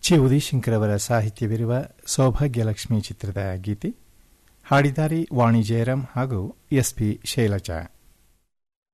ಚಿ ಉದಯಶಂಕರ್ ಅವರ ಸಾಹಿತ್ಯವಿರುವ ಸೌಭಾಗ್ಯಲಕ್ಷ್ಮಿ ಚಿತ್ರದ ಗೀತೆ ಹಾಡಿದ್ದಾರೆ ವಾಣಿ ಜಯರಾಮ್ ಹಾಗೂ ಎಸ್ ಪಿ ಶೈಲಜಾ.